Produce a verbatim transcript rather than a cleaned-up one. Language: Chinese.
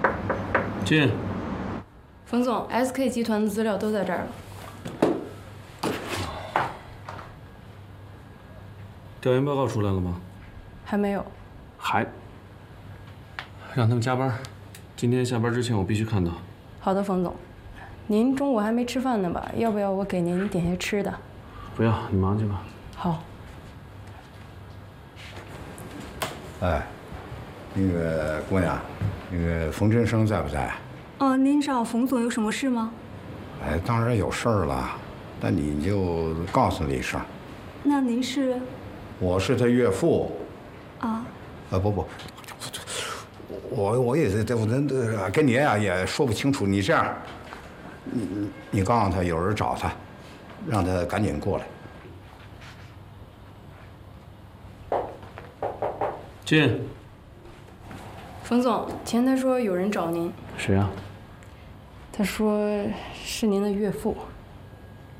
进。 冯总 ，S K 集团的资料都在这儿了。 调研报告出来了吗？ 还没有。 还？让他们加班。今天下班之前我必须看到。 好的，冯总。您中午还没吃饭呢吧？要不要我给您点些吃的？ 不要，你忙去吧。 好。 哎，那个姑娘，那个冯振生在不在？ 哦，您找冯总有什么事吗？ 哎，当然有事儿了，但你就告诉他一声。 那您是？ 我是他岳父。 啊？ 啊不不，我我也这我这跟你啊也说不清楚。你这样，你你告诉他有人找他，让他赶紧过来。 进。 冯总，前台说有人找您。 谁呀？ 他说是您的岳父。